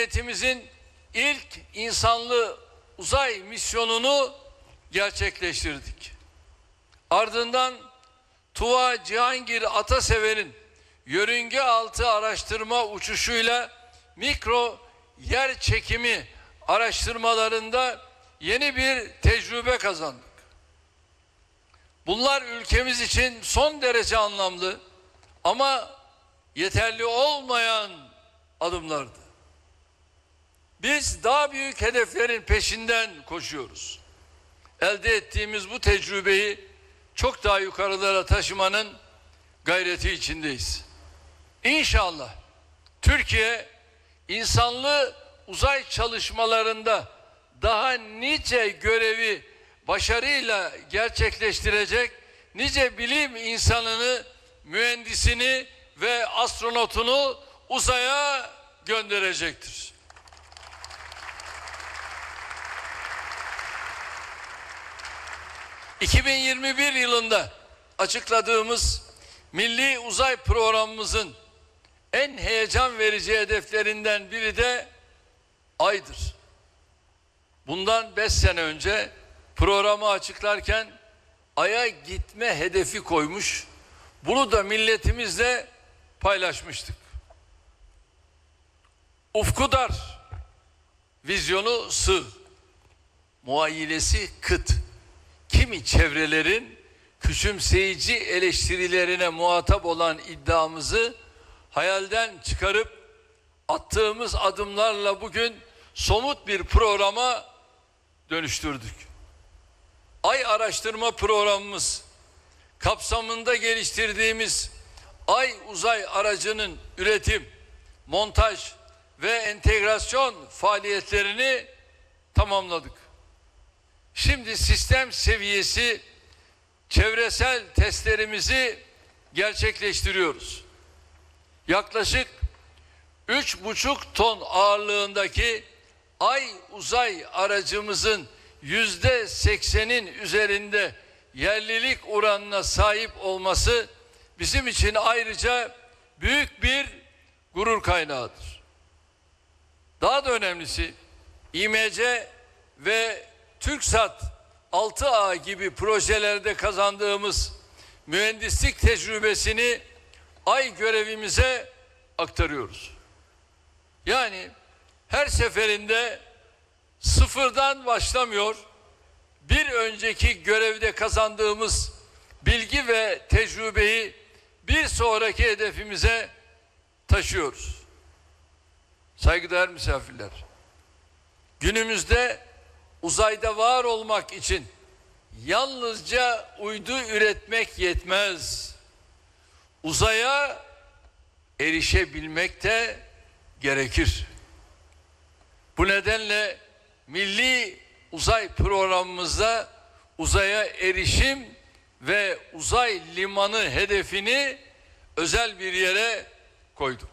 Cumhuriyetimizin ilk insanlı uzay misyonunu gerçekleştirdik. Ardından Tuva Cihangir Atasever'in yörünge altı araştırma uçuşuyla mikro yer çekimi araştırmalarında yeni bir tecrübe kazandık. Bunlar ülkemiz için son derece anlamlı ama yeterli olmayan adımlardı. Biz daha büyük hedeflerin peşinden koşuyoruz. Elde ettiğimiz bu tecrübeyi çok daha yukarılara taşımanın gayreti içindeyiz. İnşallah Türkiye insanlı uzay çalışmalarında daha nice görevi başarıyla gerçekleştirecek, nice bilim insanını, mühendisini ve astronotunu uzaya gönderecektir. ...2021 yılında açıkladığımız Milli Uzay Programımızın en heyecan verici hedeflerinden biri de Ay'dır. Bundan 5 sene önce programı açıklarken Ay'a gitme hedefi koymuş, bunu da milletimizle paylaşmıştık. Ufku dar, vizyonu sığ, muayyilesi kıt. Kimi çevrelerin küçümseyici eleştirilerine muhatap olan iddiamızı hayalden çıkarıp attığımız adımlarla bugün somut bir programa dönüştürdük. Ay araştırma programımız kapsamında geliştirdiğimiz Ay uzay aracının üretim, montaj ve entegrasyon faaliyetlerini tamamladık. Şimdi sistem seviyesi çevresel testlerimizi gerçekleştiriyoruz. Yaklaşık 3,5 ton ağırlığındaki Ay uzay aracımızın %80'in üzerinde yerlilik oranına sahip olması bizim için ayrıca büyük bir gurur kaynağıdır. Daha da önemlisi İMC ve TürkSat 6A gibi projelerde kazandığımız mühendislik tecrübesini Ay görevimize aktarıyoruz. Yani her seferinde sıfırdan başlamıyor, bir önceki görevde kazandığımız bilgi ve tecrübeyi bir sonraki hedefimize taşıyoruz. Saygıdeğer misafirler, günümüzde uzayda var olmak için yalnızca uydu üretmek yetmez. Uzaya erişebilmek de gerekir. Bu nedenle Milli Uzay Programımızda uzaya erişim ve uzay limanı hedefini özel bir yere koyduk.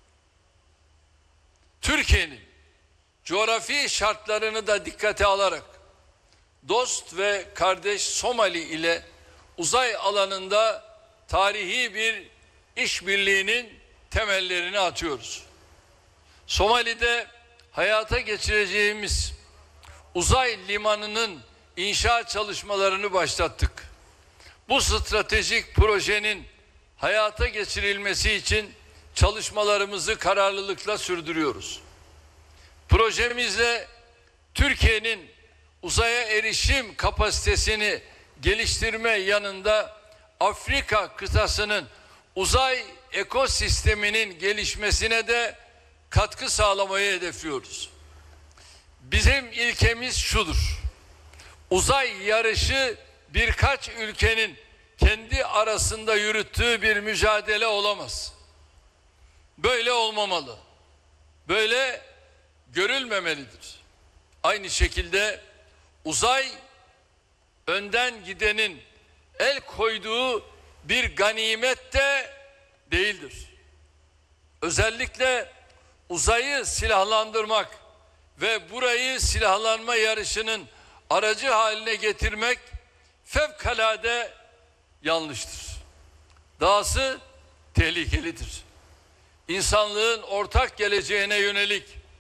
Türkiye'nin coğrafi şartlarını da dikkate alarak dost ve kardeş Somali ile uzay alanında tarihi bir işbirliğinin temellerini atıyoruz. Somali'de hayata geçireceğimiz uzay limanının inşaat çalışmalarını başlattık. Bu stratejik projenin hayata geçirilmesi için çalışmalarımızı kararlılıkla sürdürüyoruz. Projemizle Türkiye'nin uzaya erişim kapasitesini geliştirme yanında Afrika kıtasının uzay ekosisteminin gelişmesine de katkı sağlamayı hedefliyoruz. Bizim ilkemiz şudur: uzay yarışı birkaç ülkenin kendi arasında yürüttüğü bir mücadele olamaz. Böyle olmamalı. Böyle görülmemelidir. Aynı şekilde uzay önden gidenin el koyduğu bir ganimet de değildir. Özellikle uzayı silahlandırmak ve burayı silahlanma yarışının aracı haline getirmek fevkalade yanlıştır. Dahası tehlikelidir. İnsanlığın ortak geleceğine yönelik